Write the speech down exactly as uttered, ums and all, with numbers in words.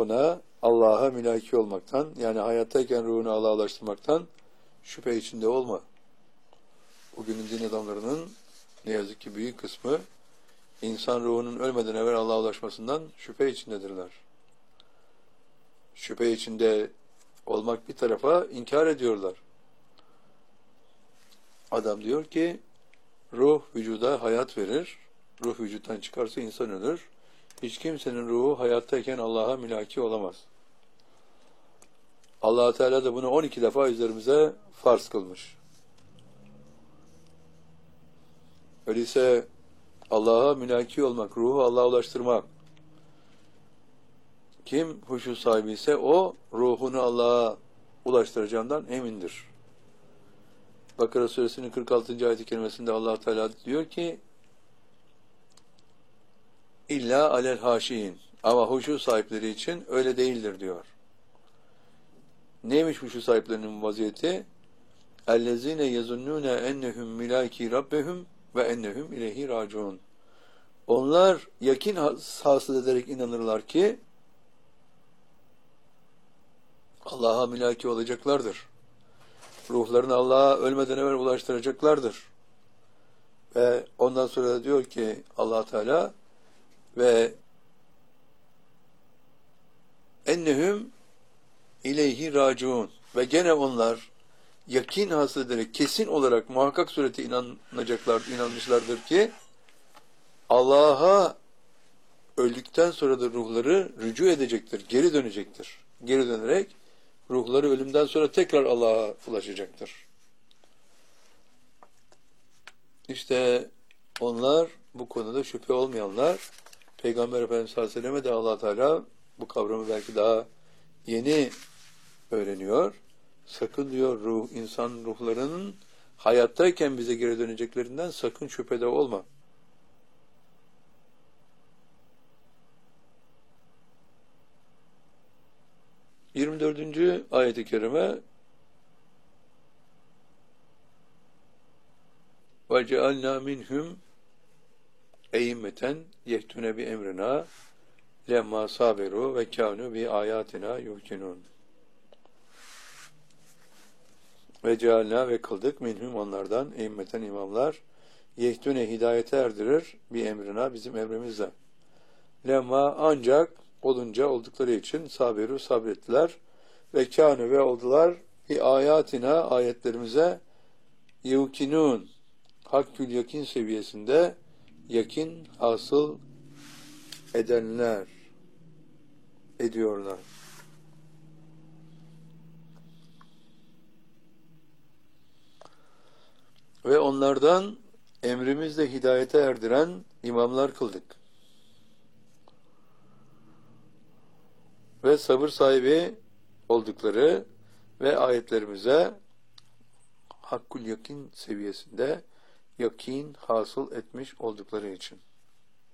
ona Allah'a mülaki olmaktan, yani hayattayken ruhunu Allah'a ulaştırmaktan şüphe içinde olma. Bugünün din adamlarının ne yazık ki büyük kısmı insan ruhunun ölmeden evvel Allah'a ulaşmasından şüphe içindedirler. Şüphe içinde olmak bir tarafa inkar ediyorlar. Adam diyor ki ruh vücuda hayat verir. Ruh vücuttan çıkarsa insan ölür. Hiç kimsenin ruhu hayattayken Allah'a mülaki olamaz. Allah Teala da bunu on iki defa üzerimize farz kılmış. Öyleyse Allah'a mülaki olmak, ruhu Allah'a ulaştırmak. Kim huşu sahibi ise o ruhunu Allah'a ulaştıracağından emindir. Bakara suresinin kırk altıncı ayet-i kerimesinde Allah Teala diyor ki İlla alel haşiyin. Ama huşu sahipleri için öyle değildir diyor. Neymiş huşu sahiplerinin vaziyeti? Ellezine yezunnune ennehum milaki rabbehum ve ennehum ileyhi raciun. Onlar yakin hasıl ederek inanırlar ki Allah'a mülaki olacaklardır. Ruhlarını Allah'a ölmeden evvel ulaştıracaklardır. Ve ondan sonra da diyor ki Allah Teala ve ennehum ileyhi raciun, ve gene onlar yakin hasıl ederek kesin olarak muhakkak surete inanacaklar, inanmışlardır ki Allah'a öldükten sonra da ruhları rücu edecektir, geri dönecektir. Geri dönerek ruhları ölümden sonra tekrar Allah'a ulaşacaktır. İşte onlar, bu konuda şüphe olmayanlar, Peygamber Efendimiz sallallahu aleyhi ve selleme de Allah Teala bu kavramı belki daha yeni öğreniyor. Sakın diyor ruh, insan ruhlarının hayattayken bize geri döneceklerinden sakın şüphede olma. yirmi dördüncü ayet-i kerime ve cealna minhum e'immeten yehtune bi emrina lemma saberu ve kânu bi ayatina yukinun. Ve cealna, ve kıldık minhum onlardan e'immeten imamlar yehtune hidayete erdirir bi emrina bizim emrimizle. Lemma ancak olunca oldukları için saberu sabrettiler ve kânu ve oldular bi ayatina ayetlerimize yukinun hakkül yakin seviyesinde yakin hasıl edenler ediyorlar. Ve onlardan emrimizle hidayete erdiren imamlar kıldık. Ve sabır sahibi oldukları ve ayetlerimize hakkul yakin seviyesinde yakin hasıl etmiş oldukları için.